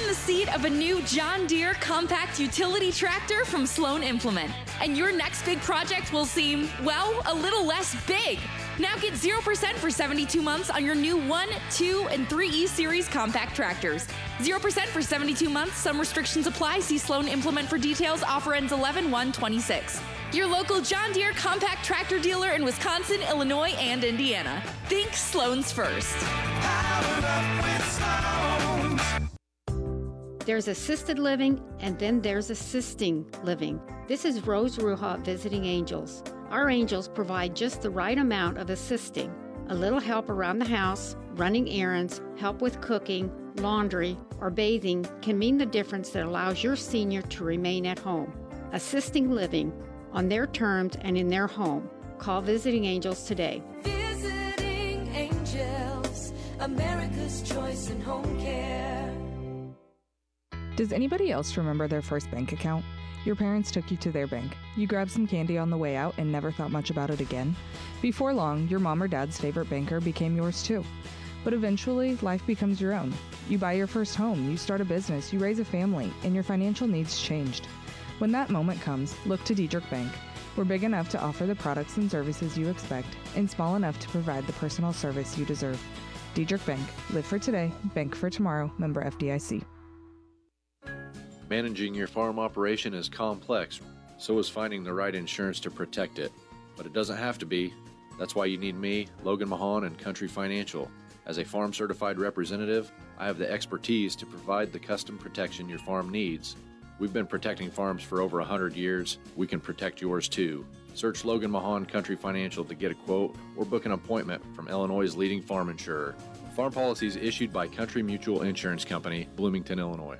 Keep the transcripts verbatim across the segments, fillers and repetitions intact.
the seat of a new John Deere compact utility tractor from Sloan Implement. And your next big project will seem, well, a little less big. Now get zero percent for seventy-two months on your new one, two, and three E Series compact tractors. zero percent for seventy-two months. Some restrictions apply. See Sloan Implement for details. Offer ends eleven one twenty-six. Your local John Deere compact tractor dealer in Wisconsin, Illinois, and Indiana. Think Sloan's first. Powered up with Sloan's. There's assisted living, and then there's assisting living. This is Rose Ruha at Visiting Angels. Our angels provide just the right amount of assisting. A little help around the house, running errands, help with cooking, laundry, or bathing can mean the difference that allows your senior to remain at home. Assisting living on their terms and in their home. Call Visiting Angels today. Visiting Angels, America's choice in home care. Does anybody else remember their first bank account? Your parents took you to their bank. You grabbed some candy on the way out and never thought much about it again. Before long, your mom or dad's favorite banker became yours too. But eventually, life becomes your own. You buy your first home, you start a business, you raise a family, and your financial needs changed. When that moment comes, look to Diedrich Bank. We're big enough to offer the products and services you expect, and small enough to provide the personal service you deserve. Diedrich Bank. Live for today, bank for tomorrow. Member F D I C. Managing your farm operation is complex, so is finding the right insurance to protect it. But it doesn't have to be. That's why you need me, Logan Mahan, and Country Financial. As a farm-certified representative, I have the expertise to provide the custom protection your farm needs. We've been protecting farms for over one hundred years. We can protect yours too. Search Logan Mahan Country Financial to get a quote or book an appointment from Illinois' leading farm insurer. Farm policies issued by Country Mutual Insurance Company, Bloomington, Illinois.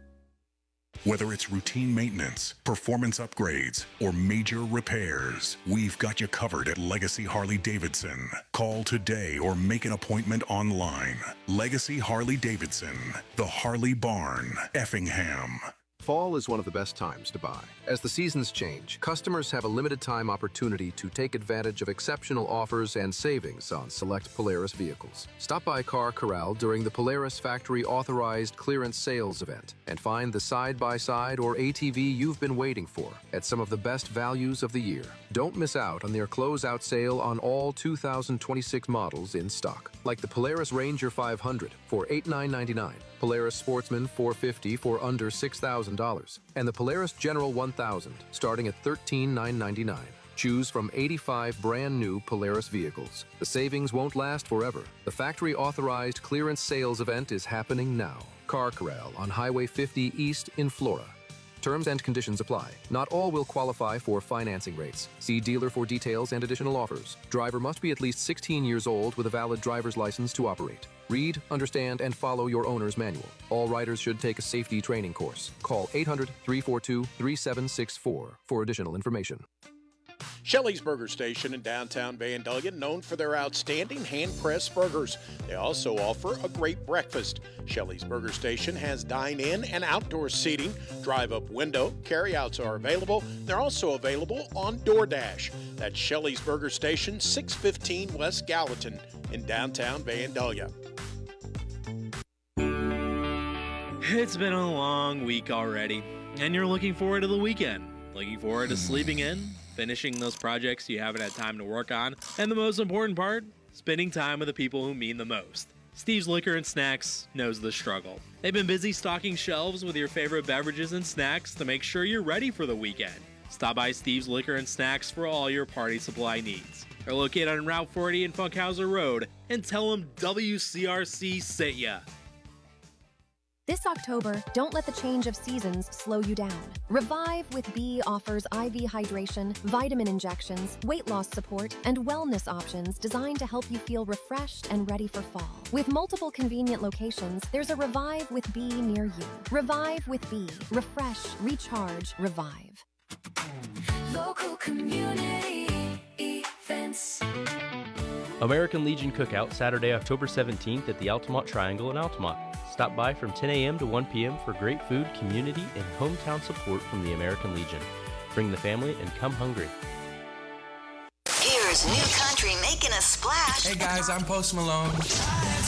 Whether it's routine maintenance, performance upgrades, or major repairs, we've got you covered at Legacy Harley-Davidson. Call today or make an appointment online. Legacy Harley-Davidson, the Harley Barn, Effingham. Fall is one of the best times to buy. As the seasons change, customers have a limited time opportunity to take advantage of exceptional offers and savings on select Polaris vehicles. Stop by Car Corral during the Polaris Factory Authorized Clearance Sales event and find the side-by-side or A T V you've been waiting for at some of the best values of the year. Don't miss out on their closeout sale on all two thousand twenty-six models in stock, like the Polaris Ranger five hundred for eight thousand nine hundred ninety-nine dollars, Polaris Sportsman four fifty for under six thousand dollars, and the Polaris General one thousand starting at thirteen thousand nine hundred ninety-nine dollars. Choose from eighty-five brand new Polaris vehicles. The savings won't last forever. The factory authorized clearance sales event is happening now. Car Corral on Highway fifty East in Flora. Terms and conditions apply. Not all will qualify for financing rates. See dealer for details and additional offers. Driver must be at least sixteen years old with a valid driver's license to operate. Read, understand, and follow your owner's manual. All riders should take a safety training course. Call eight hundred, three four two, three seven six four for additional information. Shelley's Burger Station in downtown Vandalia, known for their outstanding hand-pressed burgers. They also offer a great breakfast. Shelley's Burger Station has dine-in and outdoor seating, drive-up window, carry-outs are available. They're also available on DoorDash. That's Shelley's Burger Station, six fifteen West Gallatin in downtown Vandalia. It's been a long week already, and you're looking forward to the weekend. Looking forward to sleeping in, finishing those projects you haven't had time to work on, and the most important part, spending time with the people who mean the most. Steve's Liquor and Snacks knows the struggle. They've been busy stocking shelves with your favorite beverages and snacks to make sure you're ready for the weekend. Stop by Steve's Liquor and Snacks for all your party supply needs. They're located on Route forty and Funkhauser Road, and tell them W C R C sent ya. This October, don't let the change of seasons slow you down. Revive with B offers I V hydration, vitamin injections, weight loss support, and wellness options designed to help you feel refreshed and ready for fall. With multiple convenient locations, there's a Revive with B near you. Revive with B. Refresh, recharge, revive. Local community events. American Legion Cookout, Saturday, October seventeenth at the Altamont Triangle in Altamont. Stop by from ten a.m. to one p.m. for great food, community, and hometown support from the American Legion. Bring the family and come hungry. Here's new country making a splash. Hey guys, I'm Post Malone.